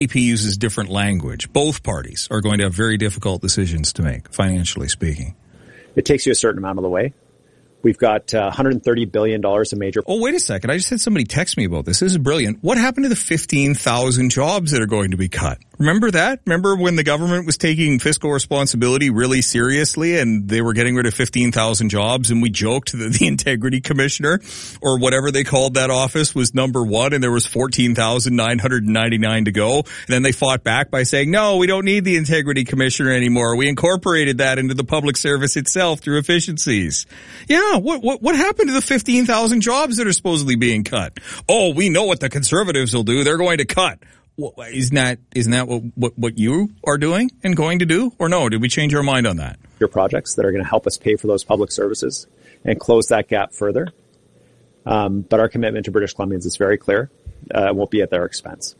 NDP uses different language. Both parties are going to have very difficult decisions to make, financially speaking. It takes you a certain amount of the way. We've got $130 billion in major... Oh, wait a second. I just had somebody text me about this. This is brilliant. What happened to the 15,000 jobs that are going to be cut? Remember that? Remember when the government was taking fiscal responsibility really seriously and they were getting rid of 15,000 jobs, and we joked that the integrity commissioner or whatever they called that office was number one and there was 14,999 to go. And then they fought back by saying, no, we don't need the integrity commissioner anymore. We incorporated that into the public service itself through efficiencies. Yeah. What happened to the 15,000 jobs that are supposedly being cut? Oh, we know what the Conservatives will do. They're going to cut. Well, isn't that what you are doing and going to do? Or no, did we change our mind on that? Your projects that are going to help us pay for those public services and close that gap further. But our commitment to British Columbians is very clear. It won't be at their expense.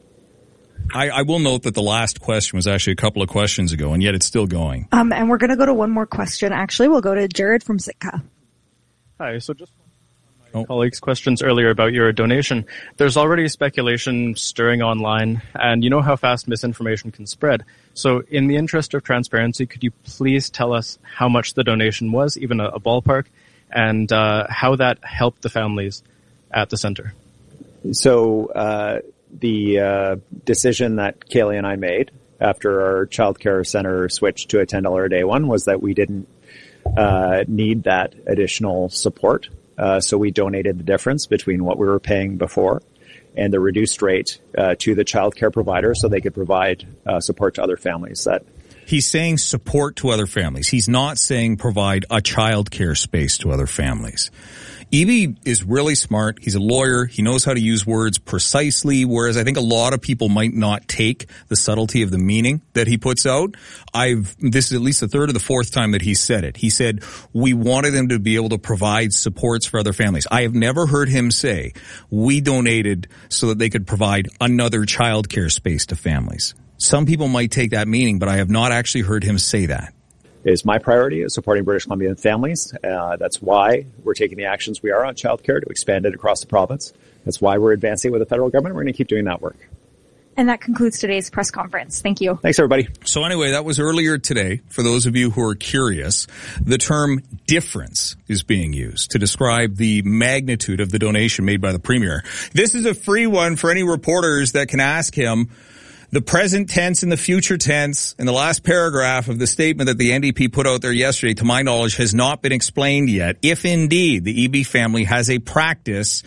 I will note that the last question was actually a couple of questions ago, and yet it's still going. And we're going to go to one more question. Actually, we'll go to Jared from Sitka. Hi, so just my colleagues' questions earlier about your donation. There's already speculation stirring online, and you know how fast misinformation can spread. So in the interest of transparency, could you please tell us how much the donation was, even a ballpark, and how that helped the families at the center? So the decision that Kaylee and I made after our child care center switched to a $10 a day one was that we didn't need that additional support. So we donated the difference between what we were paying before and the reduced rate to the child care provider so they could provide support to other families. He's saying support to other families. He's not saying provide a child care space to other families. Eby is really smart. He's a lawyer. He knows how to use words precisely, whereas I think a lot of people might not take the subtlety of the meaning that he puts out. This is at least the third or the fourth time that he said it. He said, we wanted them to be able to provide supports for other families. I have never heard him say, we donated so that they could provide another child care space to families. Some people might take that meaning, but I have not actually heard him say that. Is my priority is supporting British Columbian families. That's why we're taking the actions we are on childcare to expand it across the province. That's why we're advancing with the federal government. We're going to keep doing that work. And that concludes today's press conference. Thank you. Thanks, everybody. So anyway, that was earlier today. For those of you who are curious, the term difference is being used to describe the magnitude of the donation made by the Premier. This is a free one for any reporters that can ask him the present tense and the future tense in the last paragraph of the statement that the NDP put out there yesterday, to my knowledge, has not been explained yet. If indeed the Eby family has a practice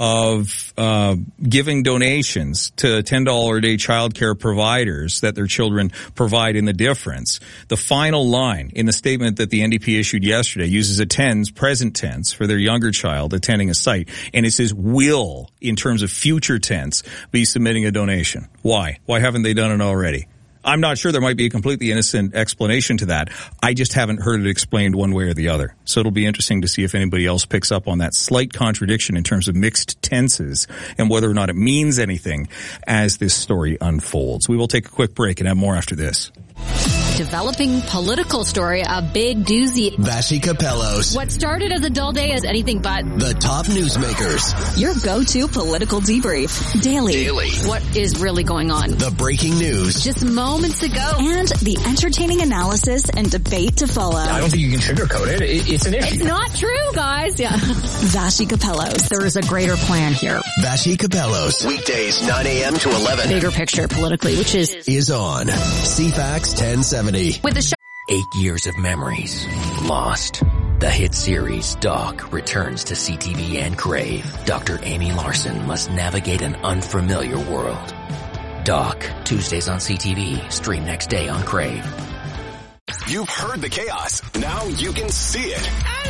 of giving donations to $10 a day childcare providers that their children provide in the difference, the final line in the statement that the NDP issued yesterday uses a present tense for their younger child attending a site, and it says will, in terms of future tense, be submitting a donation. Why? Why haven't they done it already? I'm not sure. There might be a completely innocent explanation to that. I just haven't heard it explained one way or the other. So it'll be interesting to see if anybody else picks up on that slight contradiction in terms of mixed tenses and whether or not it means anything as this story unfolds. We will take a quick break and have more after this. Developing political story, a big doozy. Vassy Capellos. What started as a dull day is anything but. The top newsmakers. Your go-to political debrief. Daily. What is really going on? The breaking news. Just moments ago. And the entertaining analysis and debate to follow. I don't think you can sugarcoat it. It's an issue. It's not true, guys. Yeah. Vassy Capellos. There is a greater plan here. Vassy Capellos. Weekdays 9 a.m. to 11. Bigger picture politically, which is on CFAX 1070. With the 8 years of memories lost. The hit series Doc returns to CTV and Crave. Dr. Amy Larson must navigate an unfamiliar world. Doc, Tuesdays on CTV, stream next day on Crave. You've heard the chaos. Now you can see it.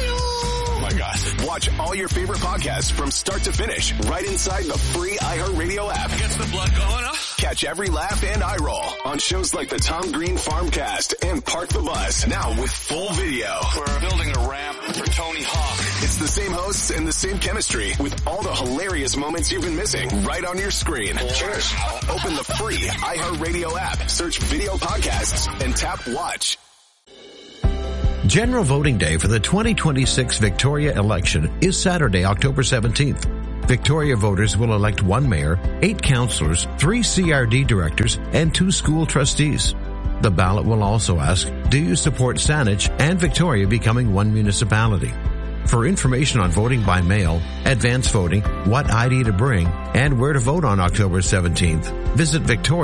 Oh my gosh. Watch all your favorite podcasts from start to finish right inside the free iHeartRadio app. Gets the blood going, huh? Catch every laugh and eye roll on shows like the Tom Green Farmcast and Park the Bus, now with full video. We're building a ramp for Tony Hawk. It's the same hosts and the same chemistry with all the hilarious moments you've been missing right on your screen. Cheers. Open the free iHeartRadio app, search video podcasts, and tap watch. General voting day for the 2026 Victoria election is Saturday, October 17th. Victoria voters will elect 1 mayor, 8 councillors, 3 CRD directors, and 2 school trustees. The ballot will also ask, do you support Saanich and Victoria becoming one municipality? For information on voting by mail, advance voting, what ID to bring, and where to vote on October 17th, visit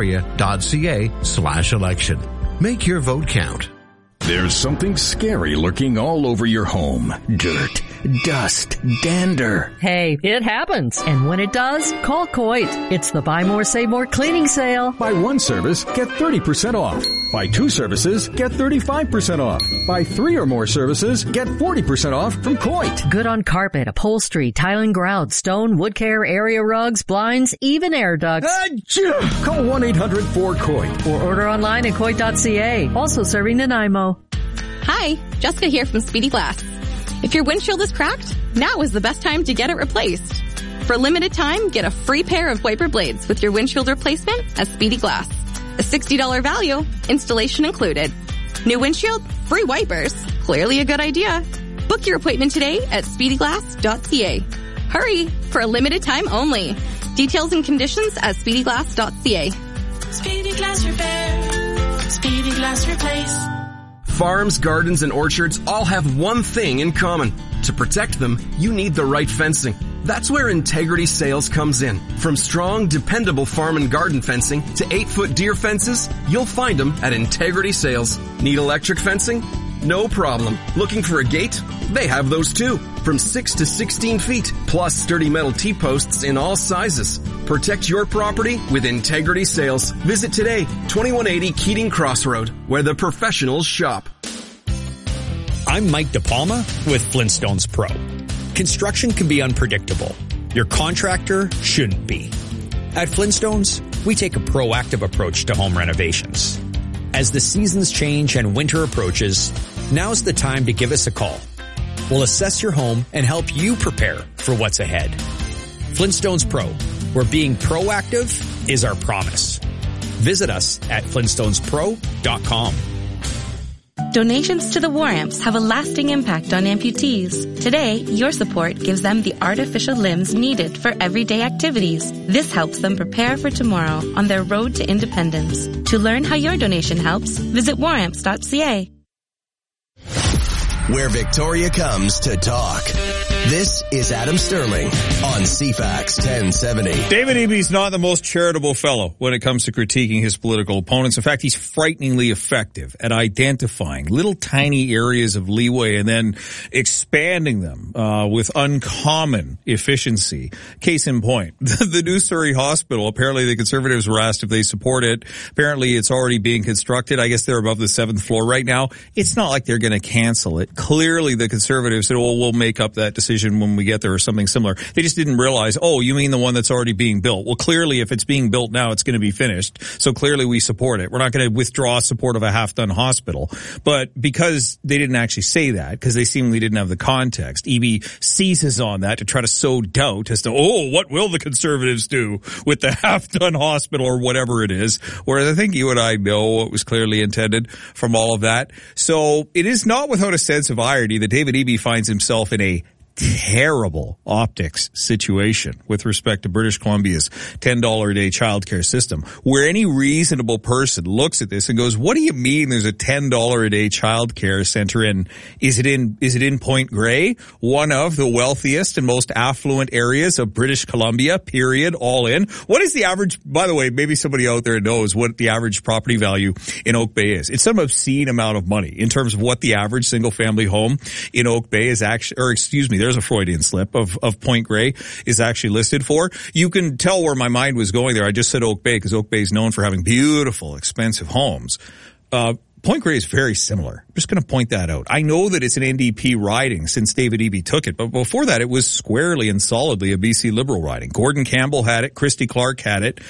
victoria.ca/election. Make your vote count. There's something scary lurking all over your home. Dirt, dust, dander. Hey, it happens. And when it does, call Coit. It's the Buy More, Save More cleaning sale. Buy 1 service, get 30% off. Buy 2 services, get 35% off. Buy 3 or more services, get 40% off from Coit. Good on carpet, upholstery, tiling, grout, stone, wood care, area rugs, blinds, even air ducts. Call 1-800-4COIT. Or order online at Coit.ca. Also serving Nanaimo. Hi, Jessica here from Speedy Glass. If your windshield is cracked, now is the best time to get it replaced. For a limited time, get a free pair of wiper blades with your windshield replacement at Speedy Glass. A $60 value, installation included. New windshield, free wipers. Clearly a good idea. Book your appointment today at speedyglass.ca. Hurry, for a limited time only. Details and conditions at speedyglass.ca. Speedy Glass Repair. Speedy Glass Replace. Farms, gardens, and orchards all have one thing in common. To protect them, you need the right fencing. That's where Integrity Sales comes in. From strong, dependable farm and garden fencing to 8-foot deer fences, you'll find them at Integrity Sales. Need electric fencing? No problem. Looking for a gate? They have those too. From 6 to 16 feet, plus sturdy metal T-posts in all sizes. Protect your property with Integrity Sales. Visit today, 2180 Keating Crossroad, where the professionals shop. I'm Mike DePalma with Flintstones Pro. Construction can be unpredictable. Your contractor shouldn't be. At Flintstones, we take a proactive approach to home renovations. As the seasons change and winter approaches, now's the time to give us a call. We'll assess your home and help you prepare for what's ahead. Flintstones Pro, where being proactive is our promise. Visit us at flintstonespro.com. Donations to the War Amps have a lasting impact on amputees. Today, your support gives them the artificial limbs needed for everyday activities. This helps them prepare for tomorrow on their road to independence. To learn how your donation helps, visit waramps.ca. Where Victoria comes to talk. This is Adam Sterling on CFAX 1070. David Eby's not the most charitable fellow when it comes to critiquing his political opponents. In fact, he's frighteningly effective at identifying little tiny areas of leeway and then expanding them with uncommon efficiency. Case in point, the New Surrey Hospital, apparently the Conservatives were asked if they support it. Apparently it's already being constructed. I guess they're above the 7th floor right now. It's not like they're going to cancel it. Clearly the Conservatives said, well, we'll make up that decision when we get there or something similar. They just didn't realize, oh, you mean the one that's already being built. Well, clearly if it's being built now, it's going to be finished. So clearly we support it. We're not going to withdraw support of a half-done hospital. But because they didn't actually say that, because they seemingly didn't have the context, Eby seizes on that to try to sow doubt as to, oh, what will the Conservatives do with the half-done hospital or whatever it is? Whereas I think you and I know what was clearly intended from all of that. So it is not without a sense of irony that David Eby finds himself in a terrible optics situation with respect to British Columbia's $10 a day childcare system, where any reasonable person looks at this and goes, what do you mean there's a $10 a day childcare center in, is it in Point Grey, one of the wealthiest and most affluent areas of British Columbia, period, all in? What is the average, by the way, maybe somebody out there knows what the average property value in Oak Bay is. It's some obscene amount of money in terms of what the average single family home in Oak Bay is actually, or excuse me, there's a Freudian slip of Point Grey is actually listed for. You can tell where my mind was going there. I just said Oak Bay because Oak Bay is known for having beautiful, expensive homes. Point Grey is very similar. I'm just going to point that out. I know that it's an NDP riding since David Eby took it, but before that it was squarely and solidly a BC Liberal riding. Gordon Campbell had it. Christy Clark had it,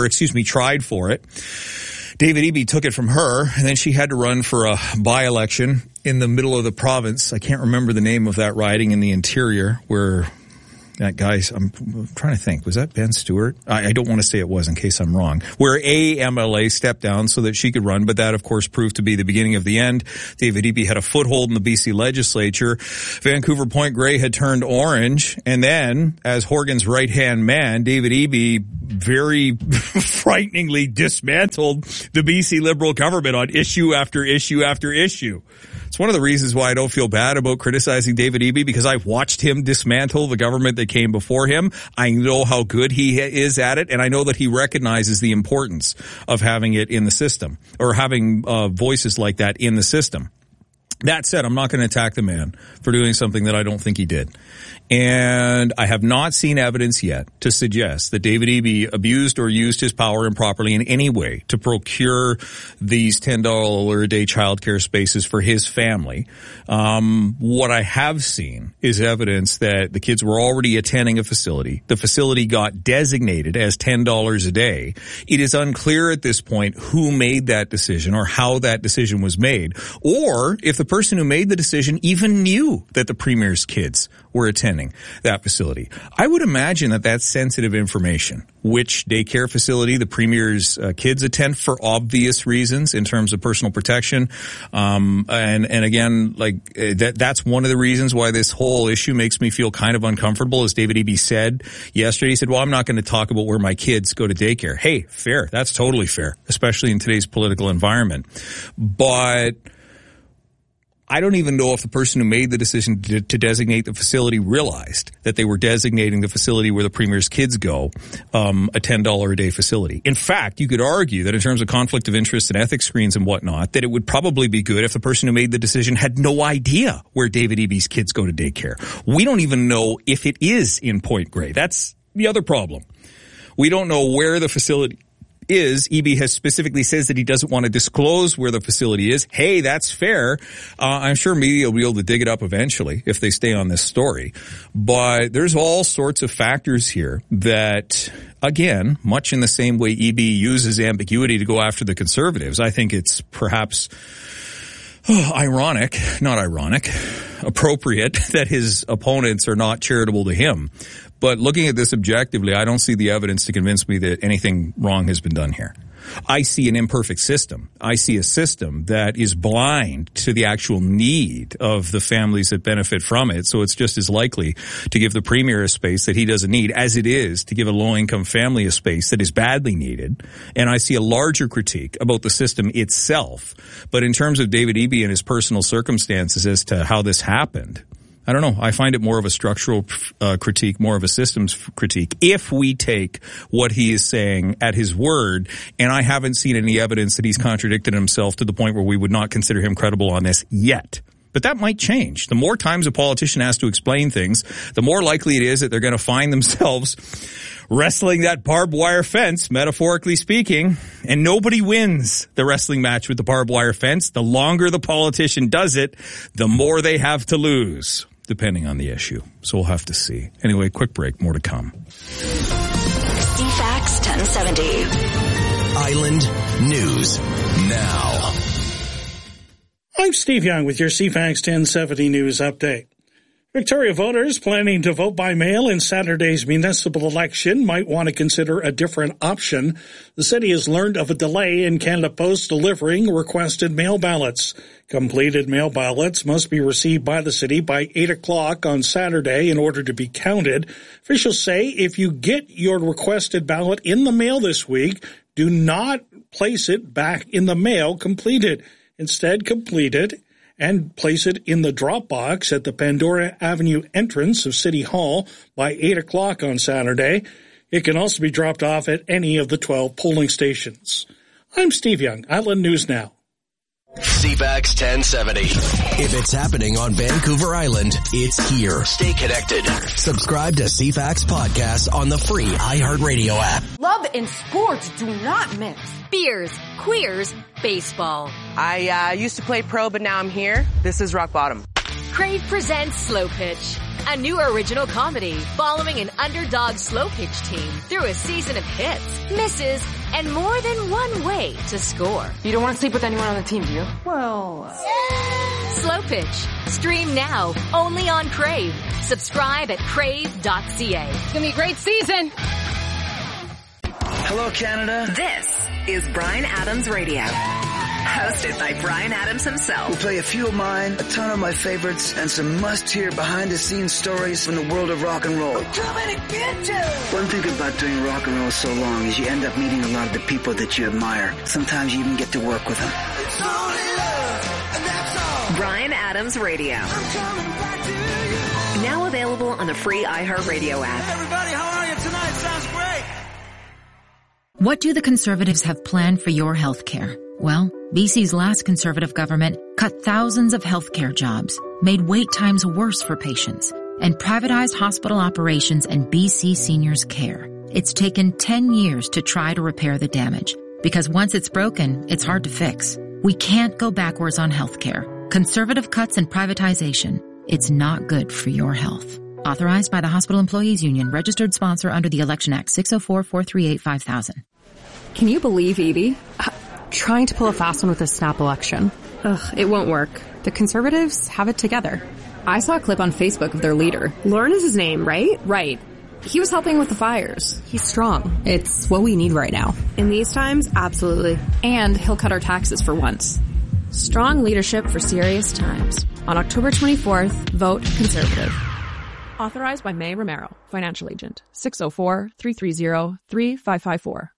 tried for it. David Eby took it from her, and then she had to run for a by-election in the middle of the province. I can't remember the name of that riding in the interior where that guy's, I'm trying to think, was that Ben Stewart? I don't want to say it was in case I'm wrong, where a MLA stepped down so that she could run, but that of course proved to be the beginning of the end. David Eby had a foothold in the BC legislature. Vancouver Point Grey had turned orange, and then as Horgan's right-hand man, David Eby very frighteningly dismantled the BC Liberal government on issue after issue after issue. It's one of the reasons why I don't feel bad about criticizing David Eby, because I've watched him dismantle the government that came before him. I know how good he is at it, and I know that he recognizes the importance of having it in the system, or having voices like that in the system. That said, I'm not going to attack the man for doing something that I don't think he did. And I have not seen evidence yet to suggest that David Eby abused or used his power improperly in any way to procure these $10 a day childcare spaces for his family. What I have seen is evidence that the kids were already attending a facility. The facility got designated as $10 a day. It is unclear at this point who made that decision or how that decision was made, or if the person who made the decision even knew that the Premier's kids were attending that facility. I would imagine that that's sensitive information. Which daycare facility the Premier's kids attend, for obvious reasons in terms of personal protection. And again, like that's one of the reasons why this whole issue makes me feel kind of uncomfortable. As David Eby said yesterday, he said, well, I'm not going to talk about where my kids go to daycare. Hey, fair. That's totally fair, especially in today's political environment. But I don't even know if the person who made the decision to designate the facility realized that they were designating the facility where the Premier's kids go, a $10 a day facility. In fact, you could argue that in terms of conflict of interest and ethics screens and whatnot, that it would probably be good if the person who made the decision had no idea where David Eby's kids go to daycare. We don't even know if it is in Point Grey. That's the other problem. We don't know where the facility is. Eby has specifically says that he doesn't want to disclose where the facility is. Hey, that's fair. I'm sure media will be able to dig it up eventually if they stay on this story. But there's all sorts of factors here that, again, much in the same way Eby uses ambiguity to go after the Conservatives, I think it's perhaps appropriate that his opponents are not charitable to him. But looking at this objectively, I don't see the evidence to convince me that anything wrong has been done here. I see an imperfect system. I see a system that is blind to the actual need of the families that benefit from it. So it's just as likely to give the Premier a space that he doesn't need as it is to give a low-income family a space that is badly needed. And I see a larger critique about the system itself. But in terms of David Eby and his personal circumstances as to how this happened, I don't know. I find it more of a structural critique, more of a systems critique, if we take what he is saying at his word. And I haven't seen any evidence that he's contradicted himself to the point where we would not consider him credible on this yet. But that might change. The more times a politician has to explain things, the more likely it is that they're going to find themselves wrestling that barbed wire fence, metaphorically speaking, and nobody wins the wrestling match with the barbed wire fence. The longer the politician does it, the more they have to lose, depending on the issue. So we'll have to see. Anyway, quick break. More to come. CFAX 1070. Island News Now. I'm Steve Young with your CFAX 1070 News Update. Victoria voters planning to vote by mail in Saturday's municipal election might want to consider a different option. The city has learned of a delay in Canada Post delivering requested mail ballots. Completed mail ballots must be received by the city by 8 o'clock on Saturday in order to be counted. Officials say if you get your requested ballot in the mail this week, do not place it back in the mail completed. Instead, complete it and place it in the drop box at the Pandora Avenue entrance of City Hall by 8 o'clock on Saturday. It can also be dropped off at any of the 12 polling stations. I'm Steve Young, Island News Now. CFAX 1070. If it's happening on Vancouver Island, it's here. Stay connected. Subscribe to CFAX Podcast on the free iHeartRadio app. Love and sports do not mix. Beers, queers, baseball. I used to play pro, but now I'm here. This is Rock Bottom. Crave presents Slow Pitch, a new original comedy following an underdog slow pitch team through a season of hits, misses, and more than one way to score. You don't want to sleep with anyone on the team, do you? Well... Slow Pitch. Stream now, only on Crave. Subscribe at crave.ca. It's gonna be a great season. Hello, Canada. This is Bryan Adams Radio. Hosted by Bryan Adams himself. We'll play a few of mine, a ton of my favorites, and some must-hear behind-the-scenes stories from the world of rock and roll. I'm coming to get you! One thing about doing rock and roll so long is you end up meeting a lot of the people that you admire. Sometimes you even get to work with them. It's only love, and that's all. Bryan Adams Radio. I'm coming back to you. Now available on the free iHeartRadio app. Hey everybody, how are you tonight? Sounds great. What do the Conservatives have planned for your health care? Well, BC's last Conservative government cut thousands of healthcare jobs, made wait times worse for patients, and privatized hospital operations and BC seniors' care. It's taken 10 years to try to repair the damage, because once it's broken, it's hard to fix. We can't go backwards on healthcare. Conservative cuts and privatization. It's not good for your health. Authorized by the Hospital Employees Union, registered sponsor under the Election Act, 604-438-5000. Can you believe Edie? Trying to pull a fast one with a snap election. Ugh, it won't work. The Conservatives have it together. I saw a clip on Facebook of their leader. Lauren is his name, right? Right. He was helping with the fires. He's strong. It's what we need right now. In these times, absolutely. And he'll cut our taxes for once. Strong leadership for serious times. On October 24th, vote Conservative. Authorized by May Romero, financial agent. 604-330-3554.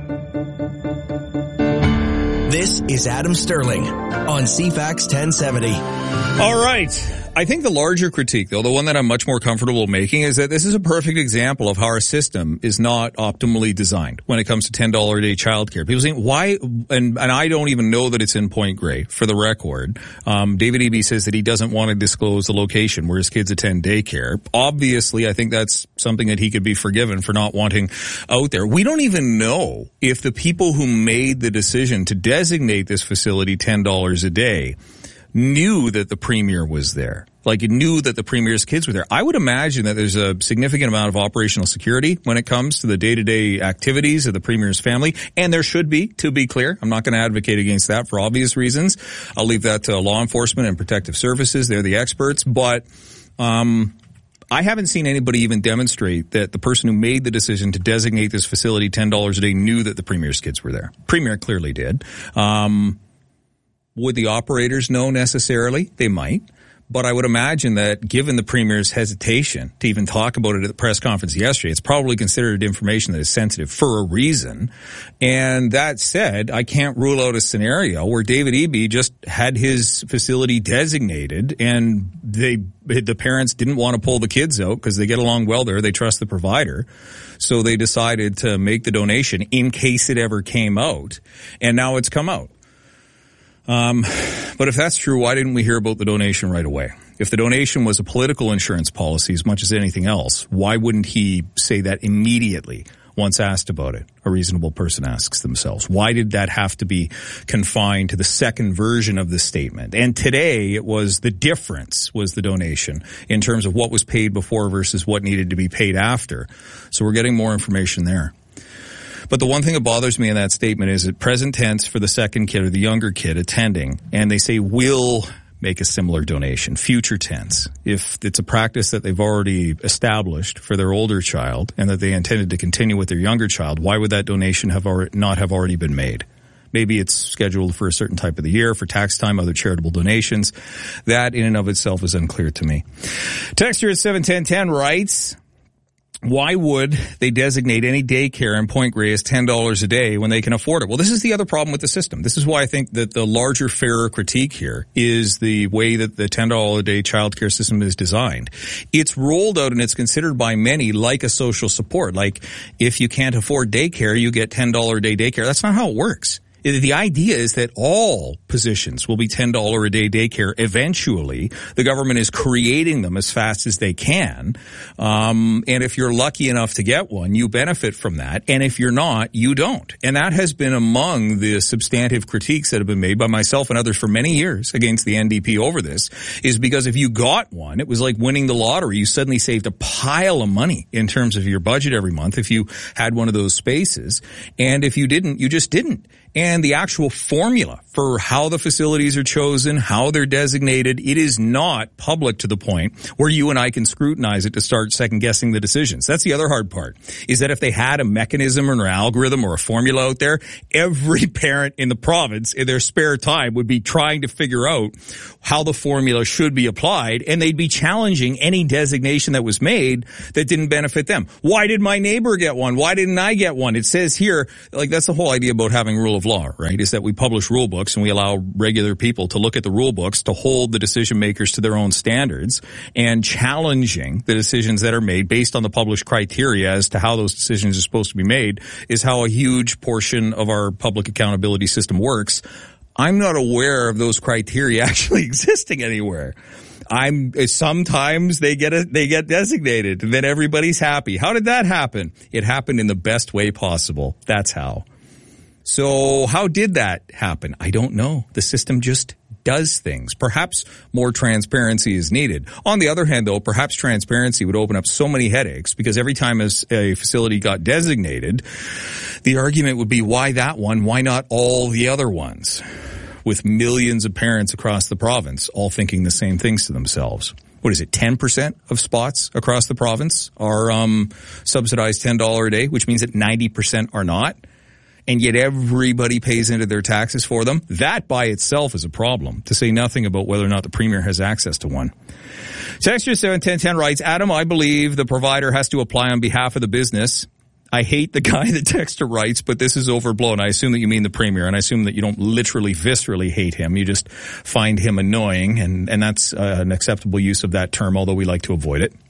This is Adam Sterling on CFAX 1070. All right. I think the larger critique, though, the one that I'm much more comfortable making, is that this is a perfect example of how our system is not optimally designed when it comes to $10 a day childcare. People saying, why, and I don't even know that it's in Point Grey, for the record. David Eby says that he doesn't want to disclose the location where his kids attend daycare. Obviously, I think that's something that he could be forgiven for not wanting out there. We don't even know if the people who made the decision to designate this facility $10 a day knew that the premier was there. Like, knew that the premier's kids were there. I would imagine that there's a significant amount of operational security when it comes to the day-to-day activities of the premier's family. And there should be, to be clear. I'm not going to advocate against that for obvious reasons. I'll leave that to law enforcement and protective services. They're the experts. But, I haven't seen anybody even demonstrate that the person who made the decision to designate this facility $10 a day knew that the premier's kids were there. Premier clearly did. Would the operators know necessarily? They might. But I would imagine that given the premier's hesitation to even talk about it at the press conference yesterday, it's probably considered information that is sensitive for a reason. And that said, I can't rule out a scenario where David Eby just had his facility designated and the parents didn't want to pull the kids out because they get along well there. They trust the provider. So they decided to make the donation in case it ever came out. And now it's come out. But if that's true, why didn't we hear about the donation right away? If the donation was a political insurance policy as much as anything else, why wouldn't he say that immediately once asked about it? A reasonable person asks themselves. Why did that have to be confined to the second version of the statement? And today it was the difference was the donation in terms of what was paid before versus what needed to be paid after. So we're getting more information there. But the one thing that bothers me in that statement is that present tense for the second kid or the younger kid attending, and they say will make a similar donation. Future tense. If it's a practice that they've already established for their older child and that they intended to continue with their younger child, why would that donation not have already been made? Maybe it's scheduled for a certain type of the year, for tax time, other charitable donations. That in and of itself is unclear to me. Texter at 71010 writes, why would they designate any daycare in Point Grey as $10 a day when they can afford it? Well, this is the other problem with the system. This is why I think that the larger, fairer critique here is the way that the $10 a day childcare system is designed. It's rolled out and it's considered by many like a social support. Like, if you can't afford daycare, you get $10 a day daycare. That's not how it works. The idea is that all positions will be $10 a day daycare eventually. The government is creating them as fast as they can. And if you're lucky enough to get one, you benefit from that. And if you're not, you don't. And that has been among the substantive critiques that have been made by myself and others for many years against the NDP over this, is because if you got one, it was like winning the lottery. You suddenly saved a pile of money in terms of your budget every month if you had one of those spaces. And if you didn't, you just didn't. And the actual formula for how the facilities are chosen, how they're designated. It is not public to the point where you and I can scrutinize it to start second guessing the decisions. That's the other hard part, is that if they had a mechanism or an algorithm or a formula out there, every parent in the province in their spare time would be trying to figure out how the formula should be applied, and they'd be challenging any designation that was made that didn't benefit them. Why did my neighbor get one? Why didn't I get one? It says here, like, that's the whole idea about having rule of law, right? Is that we publish rule books and we allow regular people to look at the rule books to hold the decision makers to their own standards, and challenging the decisions that are made based on the published criteria as to how those decisions are supposed to be made is how a huge portion of our public accountability system works. I'm not aware of those criteria actually existing anywhere. Sometimes they get designated, and then everybody's happy. How did that happen? It happened in the best way possible. That's how. So how did that happen? I don't know. The system just does things. Perhaps more transparency is needed. On the other hand, though, perhaps transparency would open up so many headaches, because every time a facility got designated, the argument would be, why that one? Why not all the other ones? With millions of parents across the province all thinking the same things to themselves. What is it, 10% of spots across the province are subsidized $10 a day, which means that 90% are not, and yet everybody pays into their taxes for them. That by itself is a problem, to say nothing about whether or not the Premier has access to one. Texture 71010 writes, Adam, I believe the provider has to apply on behalf of the business. I hate the guy that Texter writes, but this is overblown. I assume that you mean the Premier, and I assume that you don't literally, viscerally hate him. You just find him annoying, and that's an acceptable use of that term, although we like to avoid it.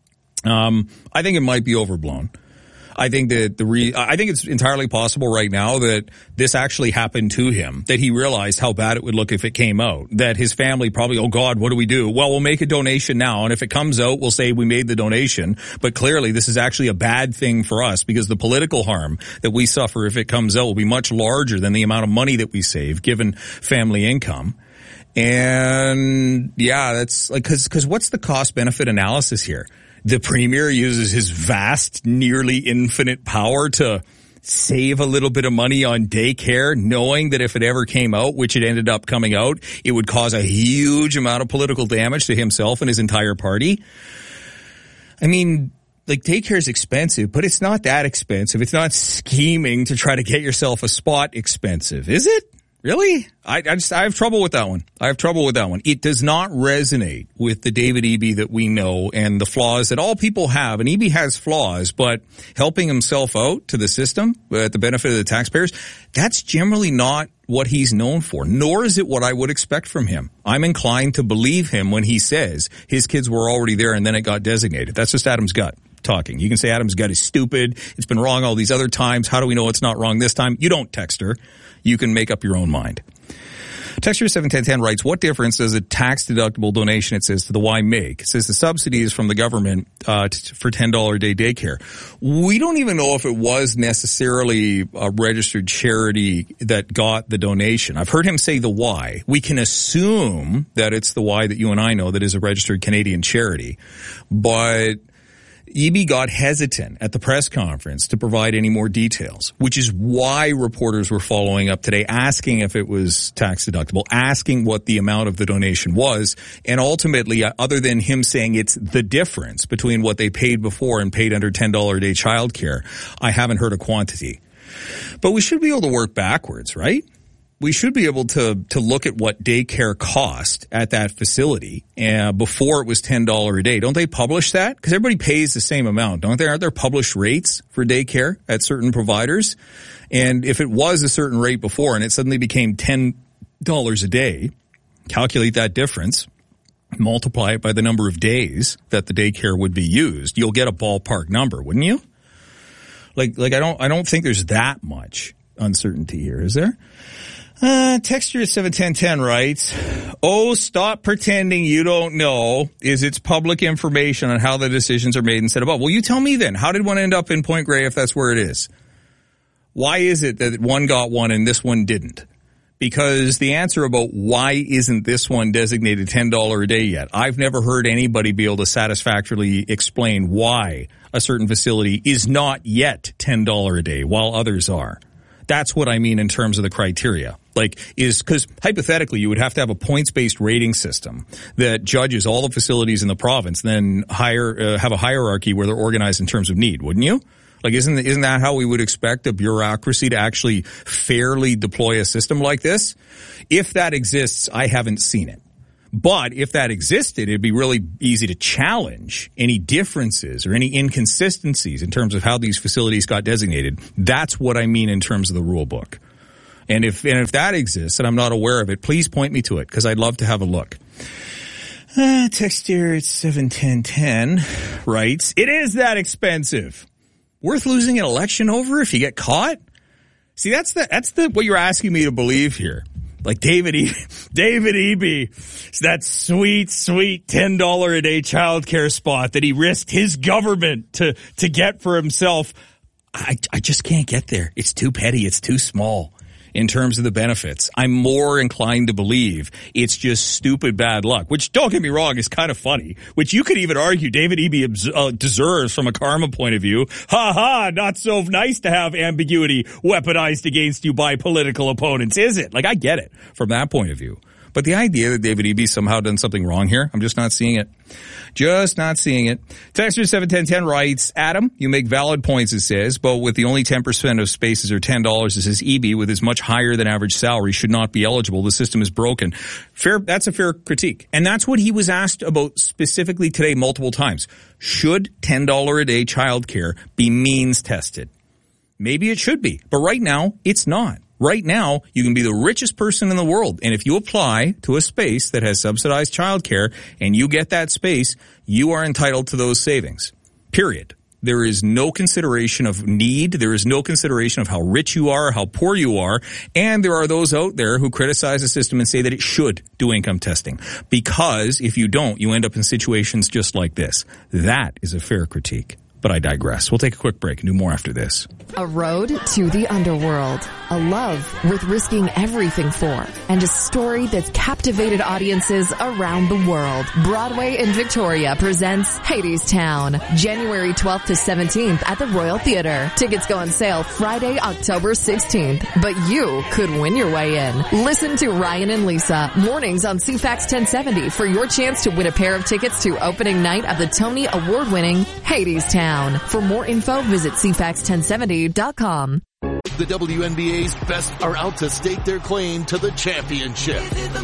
I think it might be overblown. I think that I think it's entirely possible right now that this actually happened to him, that he realized how bad it would look if it came out, that his family probably, oh God, what do we do? Well, we'll make a donation now, and if it comes out, we'll say we made the donation, but clearly this is actually a bad thing for us, because the political harm that we suffer if it comes out will be much larger than the amount of money that we save given family income. And yeah, that's like, cause what's the cost benefit analysis here? The Premier uses his vast, nearly infinite power to save a little bit of money on daycare, knowing that if it ever came out, which it ended up coming out, it would cause a huge amount of political damage to himself and his entire party. I mean, like, daycare is expensive, but it's not that expensive. It's not scheming to try to get yourself a spot expensive, is it? Really? I have trouble with that one. It does not resonate with the David Eby that we know and the flaws that all people have. And Eby has flaws, but helping himself out to the system at the benefit of the taxpayers, that's generally not what he's known for, nor is it what I would expect from him. I'm inclined to believe him when he says his kids were already there and then it got designated. That's just Adam's gut talking. You can say Adam's gut is stupid. It's been wrong all these other times. How do we know it's not wrong this time? You don't, Texter. You can make up your own mind. Texture 71010 writes, what difference does a tax-deductible donation, it says, to the Y make? It says the subsidy is from the government for $10 a day daycare. We don't even know if it was necessarily a registered charity that got the donation. I've heard him say the Y. We can assume that it's the Y that you and I know that is a registered Canadian charity. But Eby got hesitant at the press conference to provide any more details, which is why reporters were following up today, asking if it was tax deductible, asking what the amount of the donation was. And ultimately, other than him saying it's the difference between what they paid before and paid under $10 a day childcare, I haven't heard a quantity. But we should be able to work backwards, right? We should be able to look at what daycare cost at that facility before it was $10 a day. Don't they publish that? Because everybody pays the same amount, don't they? Aren't there published rates for daycare at certain providers? And if it was a certain rate before and it suddenly became $10 a day, calculate that difference, multiply it by the number of days that the daycare would be used, you'll get a ballpark number, wouldn't you? Like I don't think there's that much uncertainty here, is there? Texture 71010 writes, oh, stop pretending you don't know. It's public information on how the decisions are made instead of, well, you tell me then. How did one end up in Point Grey if that's where it is? Why is it that one got one and this one didn't? Because the answer about why isn't this one designated $10 a day yet, I've never heard anybody be able to satisfactorily explain why a certain facility is not yet $10 a day while others are. That's what I mean in terms of the criteria. Because hypothetically, you would have to have a points-based rating system that judges all the facilities in the province, then have a hierarchy where they're organized in terms of need, wouldn't you? Isn't that how we would expect a bureaucracy to actually fairly deploy a system like this? If that exists, I haven't seen it. But if that existed, it'd be really easy to challenge any differences or any inconsistencies in terms of how these facilities got designated. That's what I mean in terms of the rule book. And if that exists and I'm not aware of it, please point me to it because I'd love to have a look. Text here at 71010 writes, it is that expensive. Worth losing an election over if you get caught? See, that's what you're asking me to believe here. Like David Eby, it's that sweet $10 a day childcare spot that he risked his government to get for himself. I just can't get there. It's too petty. It's too small in terms of the benefits. I'm more inclined to believe it's just stupid bad luck, which, don't get me wrong, is kind of funny, which you could even argue David Eby deserves from a karma point of view. Ha ha, not so nice to have ambiguity weaponized against you by political opponents, is it? I get it from that point of view. But the idea that David Eby somehow done something wrong here, I'm just not seeing it. Just not seeing it. Texter 71010 writes, Adam, you make valid points, it says, but with the only 10% of spaces or $10, it says Eby with his much higher than average salary should not be eligible. The system is broken. That's a fair critique. And that's what he was asked about specifically today multiple times. Should $10 a day childcare be means tested? Maybe it should be, but right now it's not. Right now, you can be the richest person in the world, and if you apply to a space that has subsidized childcare and you get that space, you are entitled to those savings. Period. There is no consideration of need. There is no consideration of how rich you are, how poor you are, and there are those out there who criticize the system and say that it should do income testing. Because if you don't, you end up in situations just like this. That is a fair critique. But I digress. We'll take a quick break and do more after this. A road to the underworld. A love worth risking everything for. And a story that's captivated audiences around the world. Broadway in Victoria presents Hadestown. January 12th to 17th at the Royal Theatre. Tickets go on sale Friday, October 16th. But you could win your way in. Listen to Ryan and Lisa mornings on CFAX 1070 for your chance to win a pair of tickets to opening night of the Tony Award-winning Hadestown. For more info, visit CFAX1070.com. The WNBA's best are out to stake their claim to the championship.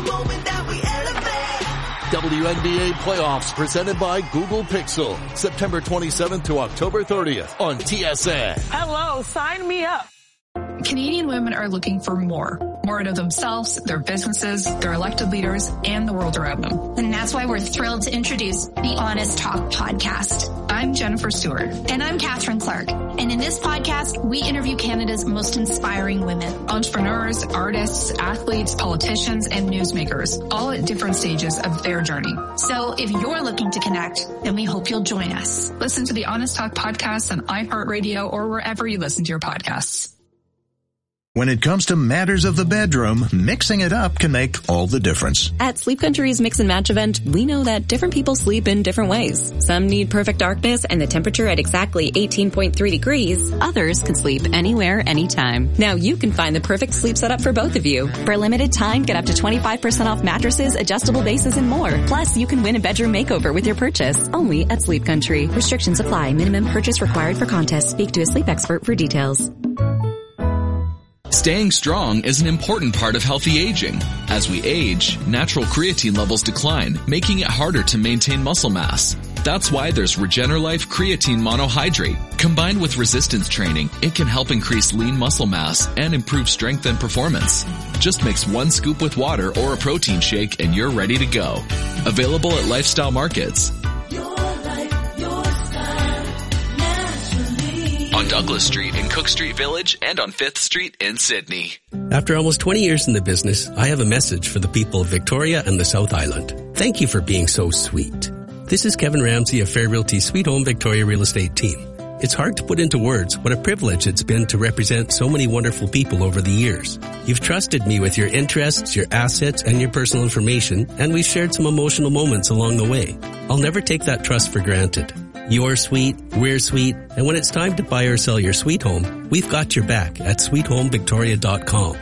WNBA playoffs presented by Google Pixel. September 27th to October 30th on TSN. Hello, sign me up. Canadian women are looking for more out of themselves, their businesses, their elected leaders, and the world around them. And that's why we're thrilled to introduce the Honest Talk podcast. I'm Jennifer Stewart. And I'm Catherine Clark. And in this podcast, we interview Canada's most inspiring women. Entrepreneurs, artists, athletes, politicians, and newsmakers, all at different stages of their journey. So if you're looking to connect, then we hope you'll join us. Listen to the Honest Talk podcast on iHeartRadio or wherever you listen to your podcasts. When it comes to matters of the bedroom, mixing it up can make all the difference. At Sleep Country's Mix and Match event, we know that different people sleep in different ways. Some need perfect darkness and the temperature at exactly 18.3 degrees. Others can sleep anywhere, anytime. Now you can find the perfect sleep setup for both of you. For a limited time, get up to 25% off mattresses, adjustable bases, and more. Plus, you can win a bedroom makeover with your purchase. Only at Sleep Country. Restrictions apply. Minimum purchase required for contest. Speak to a sleep expert for details. Staying strong is an important part of healthy aging. As we age, natural creatine levels decline, making it harder to maintain muscle mass. That's why there's RegenerLife Creatine Monohydrate. Combined with resistance training, it can help increase lean muscle mass and improve strength and performance. Just mix 1 scoop with water or a protein shake and you're ready to go. Available at Lifestyle Markets. On Douglas Street in Cook Street Village and on 5th Street in Sydney. After almost 20 years in the business, I have a message for the people of Victoria and the South Island. Thank you for being so sweet. This is Kevin Ramsey of Fair Realty Sweet Home Victoria Real Estate Team. It's hard to put into words what a privilege it's been to represent so many wonderful people over the years. You've trusted me with your interests, your assets, and your personal information, and we've shared some emotional moments along the way. I'll never take that trust for granted. You're sweet, we're sweet, and when it's time to buy or sell your sweet home, we've got your back at sweethomevictoria.com.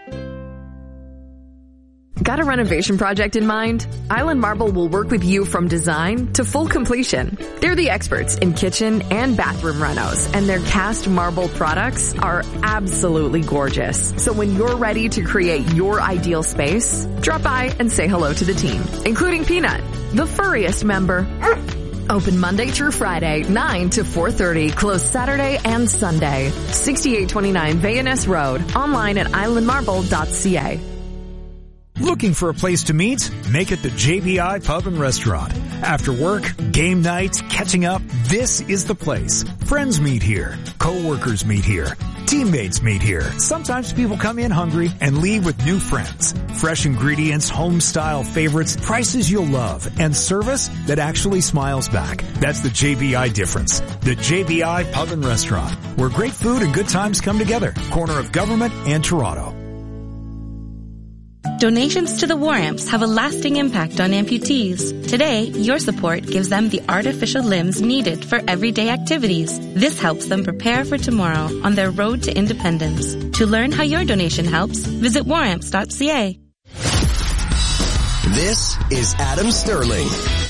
Got a renovation project in mind? Island Marble will work with you from design to full completion. They're the experts in kitchen and bathroom renos, and their cast marble products are absolutely gorgeous. So when you're ready to create your ideal space, drop by and say hello to the team, including Peanut, the furriest member. Open Monday through Friday, 9 to 4:30. Closed Saturday and Sunday. 6829 Vayaness Road. Online at islandmarble.ca. Looking for a place to meet? Make it the JBI Pub and Restaurant. After work, game nights, catching up, this is the place. Friends meet here. Co-workers meet here. Teammates meet here. Sometimes people come in hungry and leave with new friends. Fresh ingredients, home-style favorites, prices you'll love, and service that actually smiles back. That's the JBI difference. The JBI Pub and Restaurant, where great food and good times come together. Corner of Government and Toronto. Donations to the War Amps have a lasting impact on amputees. Today, your support gives them the artificial limbs needed for everyday activities. This helps them prepare for tomorrow on their road to independence. To learn how your donation helps, visit waramps.ca. This is Adam Sterling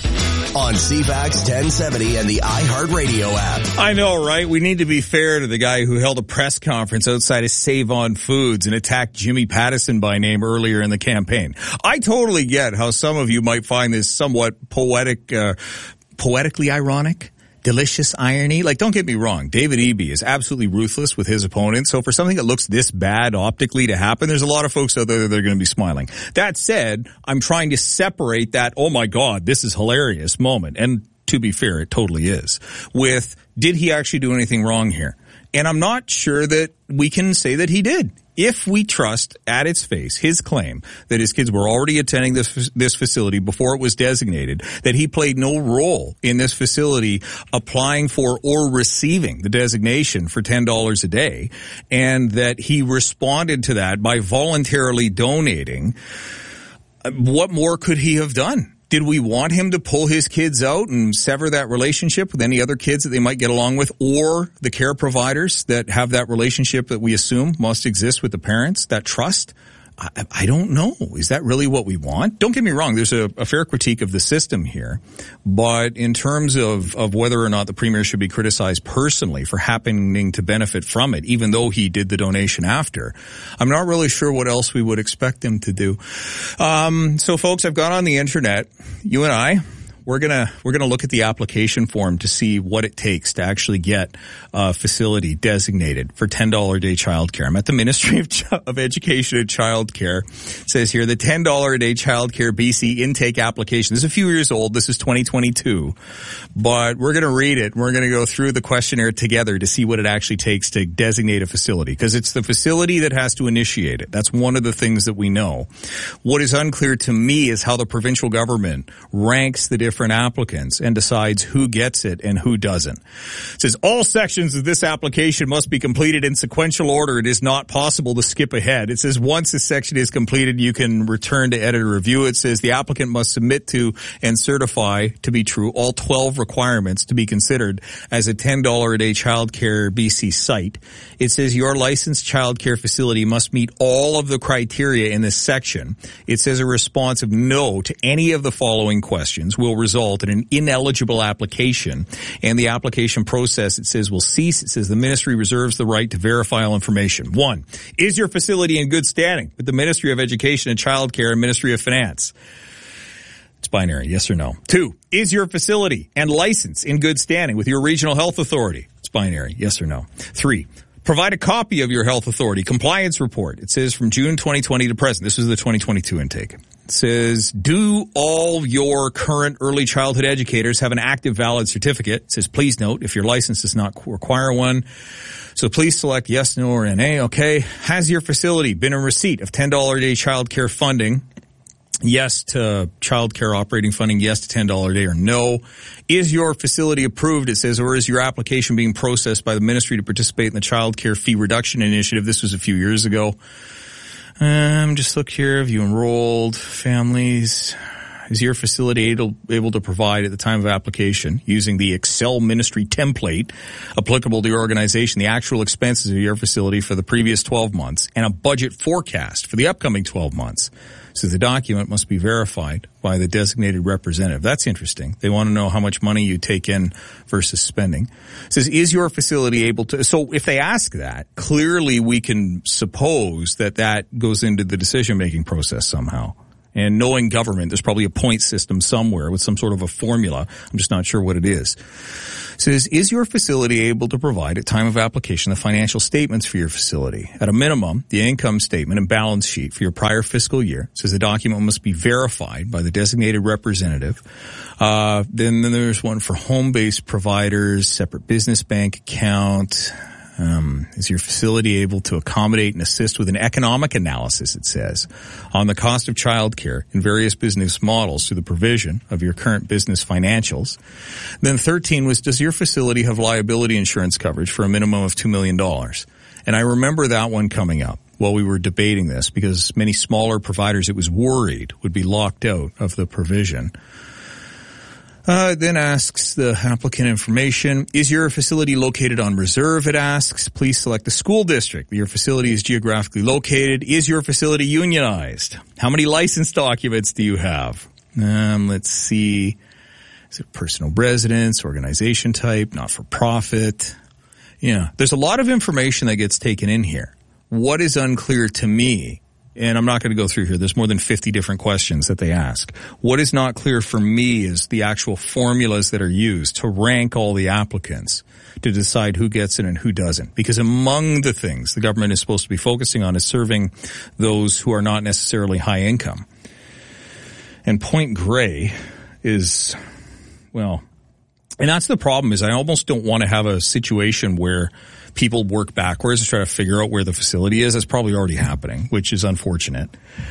on CFAX 1070 and the iHeartRadio app. I know, right? We need to be fair to the guy who held a press conference outside of Save On Foods and attacked Jimmy Pattison by name earlier in the campaign. I totally get how some of you might find this somewhat poetically ironic. Delicious irony. Like, don't get me wrong. David Eby is absolutely ruthless with his opponent. So for something that looks this bad optically to happen, there's a lot of folks out there that are going to be smiling. That said, I'm trying to separate that, oh my God, this is hilarious moment. And to be fair, it totally is. With, did he actually do anything wrong here? And I'm not sure that we can say that he did. If we trust at its face his claim that his kids were already attending this facility before it was designated, that he played no role in this facility applying for or receiving the designation for $10 a day, and that he responded to that by voluntarily donating, what more could he have done? Did we want him to pull his kids out and sever that relationship with any other kids that they might get along with, or the care providers that have that relationship that we assume must exist with the parents, that trust? I don't know. Is that really what we want? Don't get me wrong. There's a fair critique of the system here. But in terms of whether or not the Premier should be criticized personally for happening to benefit from it, even though he did the donation after, I'm not really sure what else we would expect him to do. So folks, I've gone on the internet. You and I, we're gonna look at the application form to see what it takes to actually get a facility designated for $10 a day childcare. I'm at the Ministry of Education and Childcare. It says here the $10 a day childcare BC intake application. This is a few years old. This is 2022, but we're gonna read it. We're gonna go through the questionnaire together to see what it actually takes to designate a facility, because it's the facility that has to initiate it. That's one of the things that we know. What is unclear to me is how the provincial government ranks the different applicants and decides who gets it and who doesn't. It says all sections of this application must be completed in sequential order. It is not possible to skip ahead. It says once a section is completed, you can return to edit or review. It says the applicant must submit to and certify to be true all 12 requirements to be considered as a $10 a day childcare BC site. It says your licensed childcare facility must meet all of the criteria in this section. It says a response of no to any of the following questions will result in an ineligible application, and the application process, it says, will cease. It says the ministry reserves the right to verify all information. 1, is your facility in good standing with the Ministry of Education and Childcare and Ministry of Finance? It's binary, yes or no. 2, is your facility and license in good standing with your regional health authority? It's binary, yes or no. 3, provide a copy of your health authority compliance report. It says from June 2020 to present. This is the 2022 intake. It says, do all your current early childhood educators have an active valid certificate? It says, please note if your license does not require one. So please select yes, no, or NA. Okay. Has your facility been in receipt of $10 a day childcare funding? Yes to childcare operating funding, yes to $10 a day, or no. Is your facility approved, it says, or is your application being processed by the ministry to participate in the childcare fee reduction initiative? This was a few years ago. Just look here. Have you enrolled families? Is your facility able to provide at the time of application, using the Excel ministry template applicable to your organization, the actual expenses of your facility for the previous 12 months and a budget forecast for the upcoming 12 months? So the document must be verified by the designated representative. That's interesting. They want to know how much money you take in versus spending. It says, is your facility able to, so if they ask that, clearly we can suppose that that goes into the decision-making process somehow. And knowing government, there's probably a point system somewhere with some sort of a formula. I'm just not sure what it is. It says, is your facility able to provide at time of application the financial statements for your facility? At a minimum, the income statement and balance sheet for your prior fiscal year. It says the document must be verified by the designated representative. Then there's one for home-based providers, separate business bank account. Is your facility able to accommodate and assist with an economic analysis, it says, on the cost of childcare in various business models through the provision of your current business financials? Then 13 was, does your facility have liability insurance coverage for a minimum of $2 million? And I remember that one coming up while we were debating this because many smaller providers, it was worried, would be locked out of the provision. Then asks the applicant information. Is your facility located on reserve? It asks. Please select the school district your facility is geographically located. Is your facility unionized? How many license documents do you have? Let's see. Is it personal residence, organization type, not-for-profit? Yeah, there's a lot of information that gets taken in here. What is unclear to me, and I'm not going to go through here, there's more than 50 different questions that they ask. What is not clear for me is the actual formulas that are used to rank all the applicants to decide who gets it and who doesn't. Because among the things the government is supposed to be focusing on is serving those who are not necessarily high income. And Point Grey is, well, and that's the problem, is I almost don't want to have a situation where people work backwards to try to figure out where the facility is. That's probably already happening, which is unfortunate.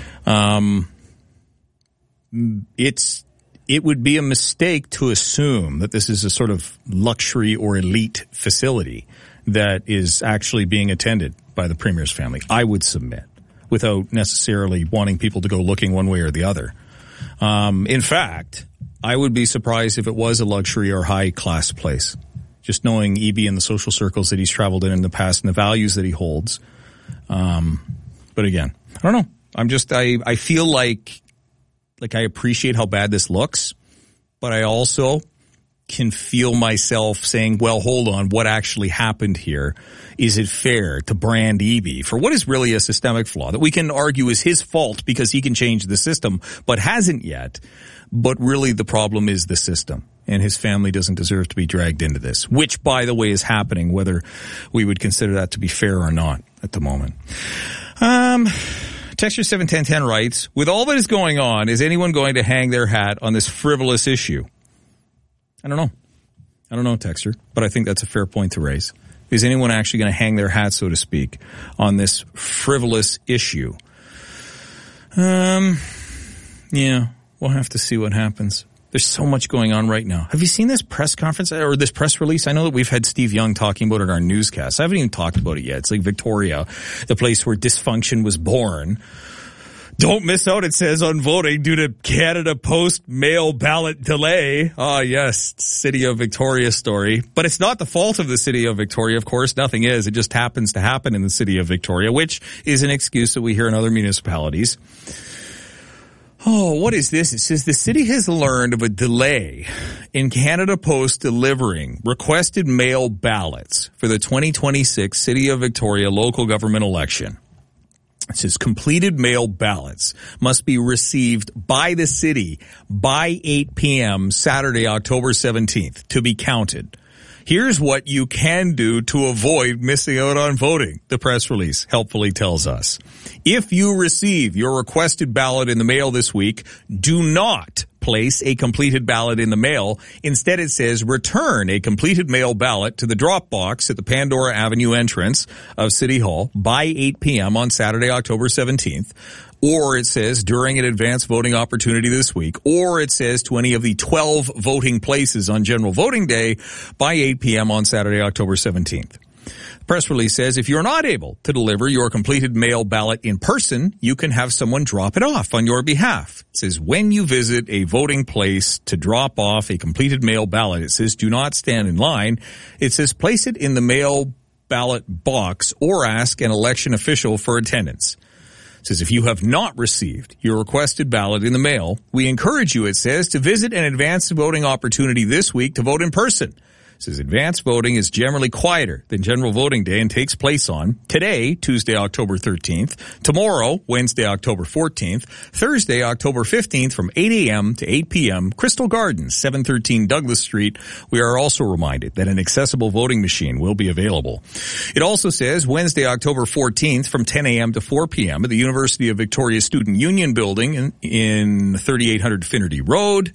It would be a mistake to assume that this is a sort of luxury or elite facility that is actually being attended by the Premier's family, I would submit, without necessarily wanting people to go looking one way or the other. In fact, I would be surprised if it was a luxury or high-class place. Just knowing EB and the social circles that he's traveled in the past and the values that he holds. But again, I don't know. I feel like I appreciate how bad this looks, but I also can feel myself saying, well, hold on, what actually happened here? Is it fair to brand EB for what is really a systemic flaw that we can argue is his fault because he can change the system, but hasn't yet? But really the problem is the system. And his family doesn't deserve to be dragged into this, which, by the way, is happening, whether we would consider that to be fair or not at the moment. Texture 71010 writes, with all that is going on, is anyone going to hang their hat on this frivolous issue? I don't know, Texture, but I think that's a fair point to raise. Is anyone actually going to hang their hat, so to speak, on this frivolous issue? Yeah, we'll have to see what happens. There's so much going on right now. Have you seen this press conference or this press release? I know that we've had Steve Young talking about it in our newscast. I haven't even talked about it yet. It's like Victoria, the place where dysfunction was born. Don't miss out, it says, on voting due to Canada Post mail ballot delay. Ah, yes, City of Victoria story. But it's not the fault of the City of Victoria, of course. Nothing is. It just happens to happen in the City of Victoria, which is an excuse that we hear in other municipalities. Oh, what is this? It says the city has learned of a delay in Canada Post delivering requested mail ballots for the 2026 City of Victoria local government election. It says completed mail ballots must be received by the city by 8 p.m. Saturday, October 17th to be counted. Here's what you can do to avoid missing out on voting, the press release helpfully tells us. If you receive your requested ballot in the mail this week, do not place a completed ballot in the mail. Instead, it says return a completed mail ballot to the drop box at the Pandora Avenue entrance of City Hall by 8 p.m. on Saturday, October 17th. Or it says during an advance voting opportunity this week, or it says to any of the 12 voting places on general voting day by 8 p.m. on Saturday, October 17th. The press release says if you're not able to deliver your completed mail ballot in person, you can have someone drop it off on your behalf. It says when you visit a voting place to drop off a completed mail ballot, it says do not stand in line. It says place it in the mail ballot box or ask an election official for attendance. It says if you have not received your requested ballot in the mail, we encourage you, it says, to visit an advanced voting opportunity this week to vote in person. It says advanced voting is generally quieter than general voting day and takes place on today, Tuesday, October 13th, tomorrow, Wednesday, October 14th, Thursday, October 15th from 8 a.m. to 8 p.m., Crystal Gardens, 713 Douglas Street. We are also reminded that an accessible voting machine will be available. It also says Wednesday, October 14th from 10 a.m. to 4 p.m. at the University of Victoria Student Union Building in 3800 Finnerty Road.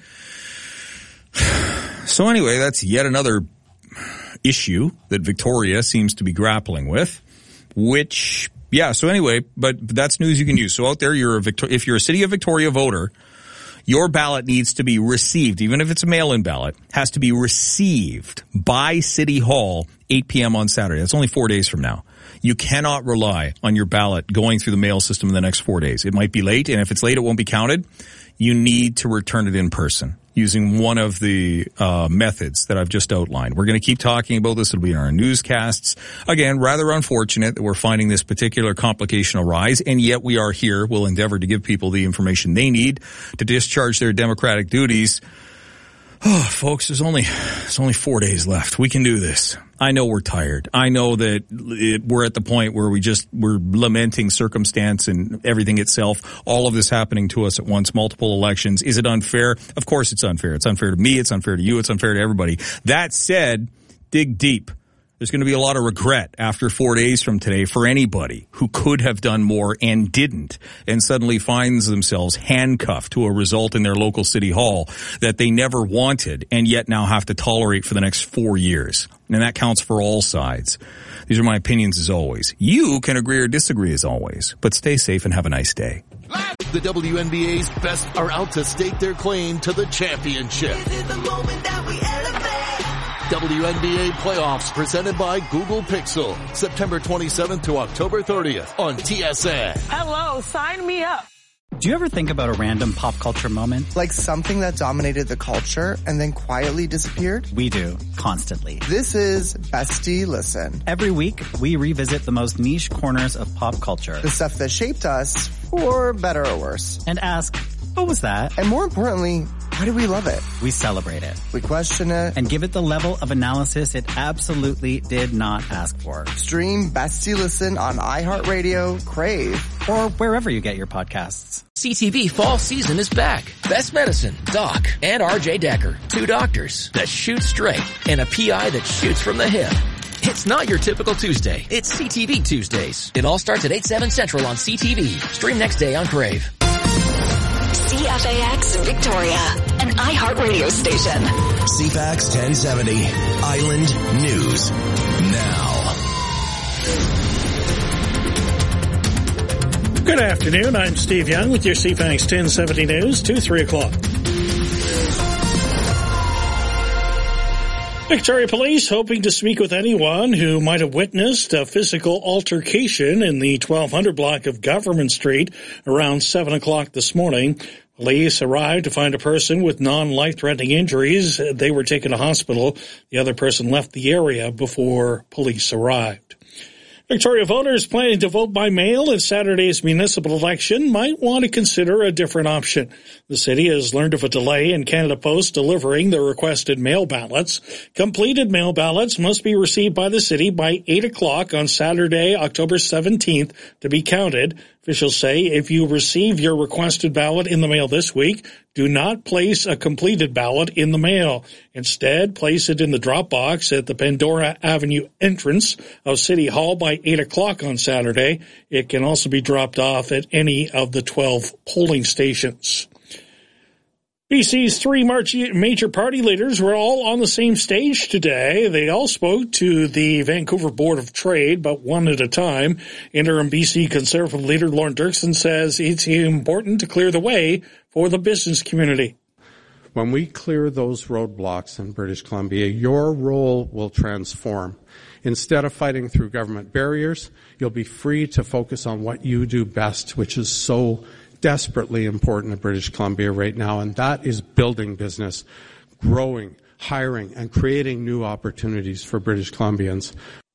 So anyway, that's yet another issue that Victoria seems to be grappling with, which, so anyway, but that's news you can use. So out there, if you're a City of Victoria voter, your ballot needs to be received, even if it's a mail-in ballot, has to be received by City Hall 8 p.m. on Saturday. That's only 4 days from now. You cannot rely on your ballot going through the mail system in the next 4 days. It might be late, and if it's late, it won't be counted. You need to return it in person using one of the methods that I've just outlined. We're going to keep talking about this. It'll be in our newscasts. Again, rather unfortunate that we're finding this particular complication arise, and yet we are here. We'll endeavor to give people the information they need to discharge their democratic duties. Oh, folks, there's only 4 days left. We can do this. I know we're tired. I know that we're at the point where we're lamenting circumstance and everything itself. All of this happening to us at once, multiple elections. Is it unfair? Of course it's unfair. It's unfair to me. It's unfair to you. It's unfair to everybody. That said, dig deep. There's going to be a lot of regret after 4 days from today for anybody who could have done more and didn't, and suddenly finds themselves handcuffed to a result in their local city hall that they never wanted and yet now have to tolerate for the next 4 years. And that counts for all sides. These are my opinions as always. You can agree or disagree as always, but stay safe and have a nice day. The WNBA's best are out to stake their claim to the championship. WNBA playoffs presented by Google Pixel, September 27th to October 30th on TSN. Hello, sign me up. Do you ever think about a random pop culture moment? Like something that dominated the culture and then quietly disappeared? We do, constantly. This is Bestie Listen. Every week, we revisit the most niche corners of pop culture. The stuff that shaped us, for better or worse. And ask, what was that? And more importantly, why do we love it? We celebrate it. We question it. And give it the level of analysis it absolutely did not ask for. Stream Bestie Listen on iHeartRadio, Crave, or wherever you get your podcasts. CTV fall season is back. Best Medicine, Doc, and RJ Decker. Two doctors that shoot straight and a PI that shoots from the hip. It's not your typical Tuesday. It's CTV Tuesdays. It all starts at 8/7 Central on CTV. Stream next day on Crave. CFAX Victoria, an iHeartRadio station. CFAX 1070, Island News now. Good afternoon. I'm Steve Young with your CFAX 1070 News, 3 o'clock. Victoria Police hoping to speak with anyone who might have witnessed a physical altercation in the 1200 block of Government Street around 7 o'clock this morning. Police arrived to find a person with non-life-threatening injuries. They were taken to hospital. The other person left the area before police arrived. Victoria voters planning to vote by mail in Saturday's municipal election might want to consider a different option. The city has learned of a delay in Canada Post delivering the requested mail ballots. Completed mail ballots must be received by the city by 8 o'clock on Saturday, October 17th to be counted. Officials say if you receive your requested ballot in the mail this week, do not place a completed ballot in the mail. Instead, place it in the drop box at the Pandora Avenue entrance of City Hall by 8 o'clock on Saturday. It can also be dropped off at any of the 12 polling stations. BC's three major party leaders were all on the same stage today. They all spoke to the Vancouver Board of Trade, but one at a time. Interim BC Conservative leader Lorne Dirksen says it's important to clear the way for the business community. When we clear those roadblocks in British Columbia, your role will transform. Instead of fighting through government barriers, you'll be free to focus on what you do best, which is so desperately important in British Columbia right now, and that is building business, growing, hiring, and creating new opportunities for British Columbians.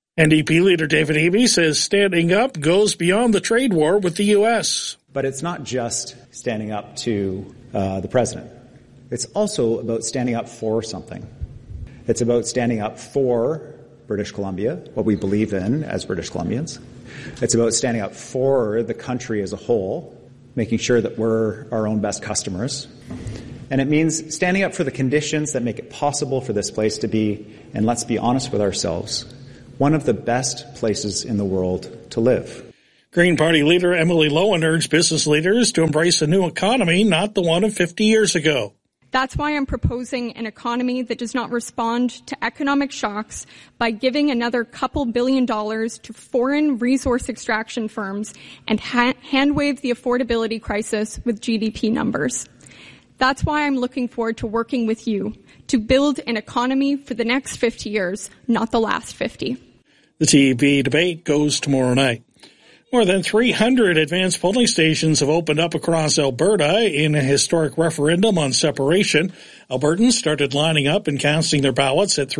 NDP leader David Eby says standing up goes beyond the trade war with the U.S. But it's not just standing up to the president. It's also about standing up for something. It's about standing up for British Columbia, what we believe in as British Columbians. It's about standing up for the country as a whole, making sure that we're our own best customers. And it means standing up for the conditions that make it possible for this place to be, and let's be honest with ourselves, one of the best places in the world to live. Green Party leader Emily Lowen urged business leaders to embrace a new economy, not the one of 50 years ago. That's why I'm proposing an economy that does not respond to economic shocks by giving another couple $2 billion to foreign resource extraction firms and hand-wave the affordability crisis with GDP numbers. That's why I'm looking forward to working with you to build an economy for the next 50 years, not the last 50. The TEP debate goes tomorrow night. More than 300 advanced polling stations have opened up across Alberta in a historic referendum on separation. Albertans started lining up and casting their ballots at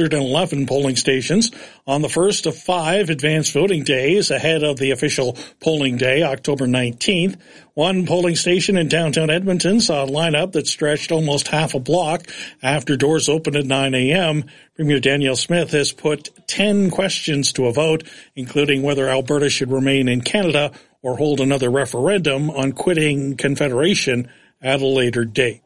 311 polling stations on the first of 5 advanced voting days ahead of the official polling day, October 19th. One polling station in downtown Edmonton saw a lineup that stretched almost half a block after doors opened at 9 a.m. Premier Danielle Smith has put 10 questions to a vote, including whether Alberta should remain in Canada or hold another referendum on quitting Confederation at a later date.